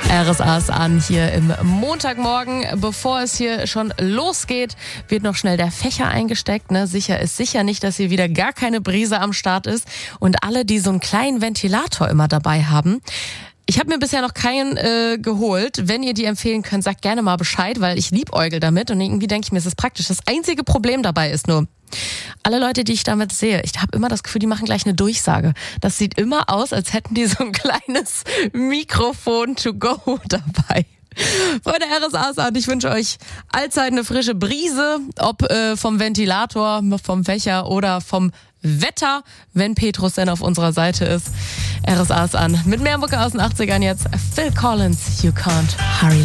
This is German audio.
RSA ist an hier im Montagmorgen. Bevor es hier schon losgeht, wird noch schnell der Fächer eingesteckt. Ne? Sicher ist sicher nicht, dass hier wieder gar keine Brise am Start ist. Und alle, die so einen kleinen Ventilator immer dabei haben, ich habe mir bisher noch keinen geholt. Wenn ihr die empfehlen könnt, sagt gerne mal Bescheid, weil ich liebäugel damit. Und irgendwie denke ich mir, es ist praktisch. Das einzige Problem dabei ist nur, alle Leute, die ich damit sehe, ich habe immer das Gefühl, die machen gleich eine Durchsage. Das sieht immer aus, als hätten die so ein kleines Mikrofon to go dabei. Freunde, RSA ist an. Ich wünsche euch allzeit eine frische Brise, ob vom Ventilator, vom Fächer oder vom Wetter, wenn Petrus denn auf unserer Seite ist. RSA ist an. Mit mehr Mucke aus den 80ern jetzt. Phil Collins, You Can't Hurry.